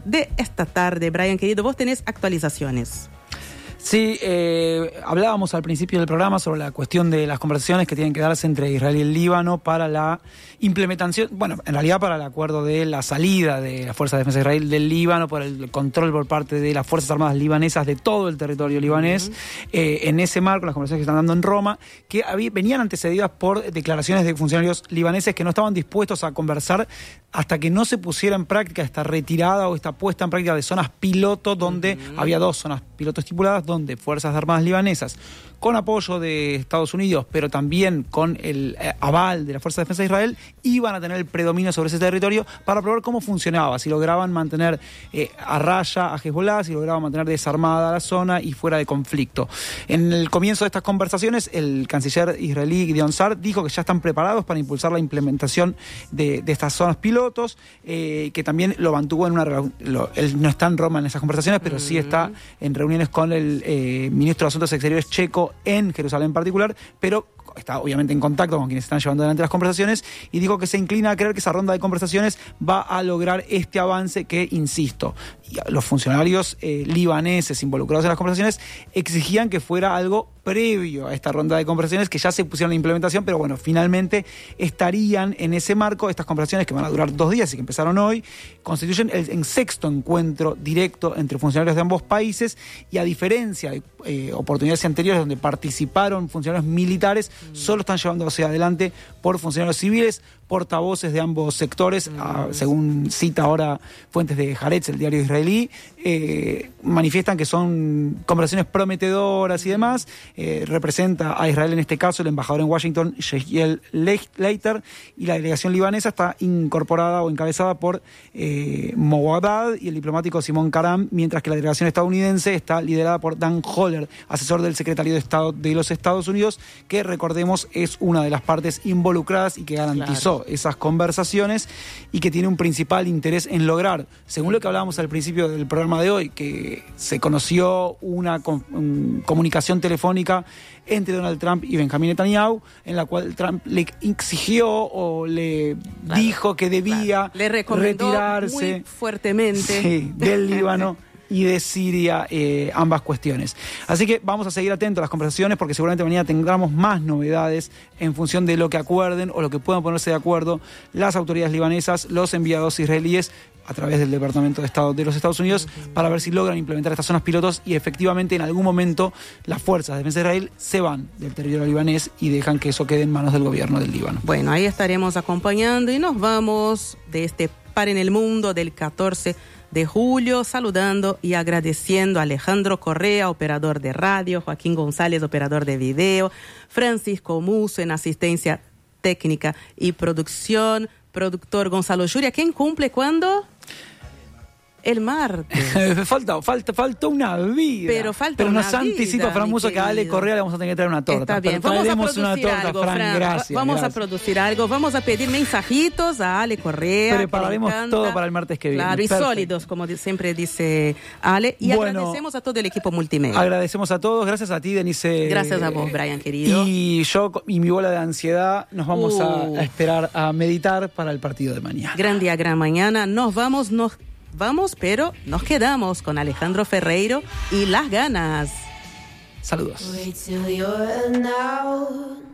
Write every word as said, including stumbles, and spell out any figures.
de esta tarde. Brian, querido, vos tenés actualizaciones. Sí, eh, hablábamos al principio del programa sobre la cuestión de las conversaciones que tienen que darse entre Israel y el Líbano para la implementación, bueno, en realidad para el acuerdo de la salida de las Fuerzas de Defensa de Israel del Líbano, por el control por parte de las Fuerzas Armadas libanesas de todo el territorio libanés. Uh-huh. Eh, en ese marco, las conversaciones que están dando en Roma, que había, venían antecedidas por declaraciones de funcionarios libaneses que no estaban dispuestos a conversar hasta que no se pusiera en práctica esta retirada o esta puesta en práctica de zonas piloto, donde uh-huh. había dos zonas piloto estipuladas, donde Fuerzas Armadas libanesas, con apoyo de Estados Unidos, pero también con el eh, aval de la Fuerza de Defensa de Israel, iban a tener el predominio sobre ese territorio para probar cómo funcionaba, si lograban mantener eh, a raya a Hezbollah, si lograban mantener desarmada la zona y fuera de conflicto. En el comienzo de estas conversaciones, el canciller israelí Gideon Sa'ar dijo que ya están preparados para impulsar la implementación de, de estas zonas pilotos, eh, que también lo mantuvo en una... Lo, él no está en Roma en esas conversaciones, pero mm. sí está en reuniones con el eh, ministro de Asuntos Exteriores checo en Jerusalén en particular, pero está obviamente en contacto con quienes están llevando adelante las conversaciones y dijo que se inclina a creer que esa ronda de conversaciones va a lograr este avance que, insisto, los funcionarios eh, libaneses involucrados en las conversaciones exigían que fuera algo previo a esta ronda de conversaciones que ya se pusieron en implementación, pero bueno, finalmente estarían en ese marco. Estas conversaciones, que van a durar dos días y que empezaron hoy, constituyen el, el sexto encuentro directo entre funcionarios de ambos países, y a diferencia de eh, oportunidades anteriores donde participaron funcionarios militares, mm. solo están llevándose adelante por funcionarios civiles, portavoces de ambos sectores, mm. a, según cita ahora fuentes de Haaretz, el diario israelí, eh, manifiestan que son conversaciones prometedoras y demás. Eh, representa a Israel en este caso el embajador en Washington, Yehiel Leiter, y la delegación libanesa está incorporada o encabezada por eh, Mowadad y el diplomático Simón Karam, mientras que la delegación estadounidense está liderada por Dan Holler, asesor del secretario de Estado de los Estados Unidos, que recordemos es una de las partes involucradas y que garantizó claro. esas conversaciones y que tiene un principal interés en lograr, según lo que hablábamos al principio del programa de hoy, que se conoció una com- un comunicación telefónica entre Donald Trump y Benjamín Netanyahu, en la cual Trump le exigió o le claro, dijo que debía claro. le recomendó retirarse muy fuertemente sí, del Líbano y de Siria, eh, ambas cuestiones. Así que vamos a seguir atentos a las conversaciones, porque seguramente mañana tengamos más novedades en función de lo que acuerden o lo que puedan ponerse de acuerdo las autoridades libanesas, los enviados israelíes, a través del Departamento de Estado de los Estados Unidos, uh-huh. para ver si logran implementar estas zonas pilotos y efectivamente en algún momento las fuerzas de defensa de Israel se van del territorio libanés y dejan que eso quede en manos del gobierno del Líbano. Bueno, ahí estaremos acompañando y nos vamos de este Par en el Mundo del catorce de julio, saludando y agradeciendo a Alejandro Correa, operador de radio, Joaquín González, operador de video, Francisco Muso en asistencia técnica y producción, productor Gonzalo Yuria. ¿Quién cumple cuándo? El martes. falta, falta, falta una vida. Pero falta Pero una nos vida, anticipa Fran Muso que a Ale Correa le vamos a tener que traer una torta. Está bien, Pero vamos a traeremos producir una torta, algo, Fran, Fran. gracias. Vamos gracias. a producir algo, vamos a pedir mensajitos a Ale Correa. Prepararemos todo para el martes que viene. Claro, y Perfecto. sólidos, como siempre dice Ale. Y bueno, agradecemos a todo el equipo multimedia. Agradecemos a todos, gracias a ti, Denise. Gracias a vos, Brian, querido. Y yo y mi bola de ansiedad nos vamos uh. a, a esperar a meditar para el partido de mañana. Gran día, gran mañana. Nos vamos, nos vamos, pero nos quedamos con Alejandro Ferreiro y Las Ganas. Saludos. Wait till you're now.